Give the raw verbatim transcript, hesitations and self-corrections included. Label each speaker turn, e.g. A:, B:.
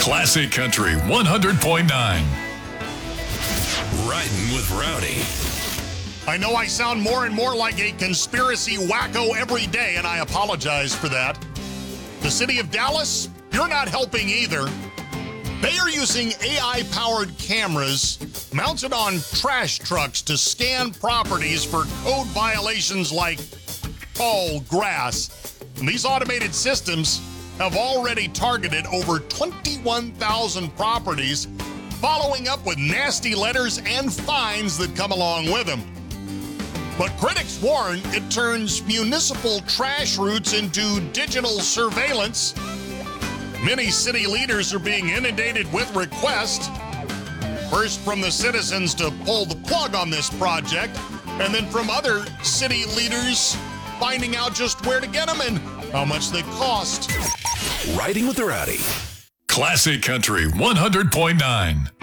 A: Classic Country one hundred point nine.
B: Riding with Rowdy.
C: I know I sound more and more like a conspiracy wacko every day, and I apologize for that. The city of Dallas, you're not helping either. They are using A I-powered cameras mounted on trash trucks to scan properties for code violations like tall grass. And these automated systems have already targeted over twenty-one thousand properties, following up with nasty letters and fines that come along with them. But critics warn it turns municipal trash routes into digital surveillance. Many city leaders are being inundated with requests, first from the citizens to pull the plug on this project, and then from other city leaders finding out just where to get them and how much they cost.
B: Riding with the Rowdy.
A: Classic Country one hundred point nine.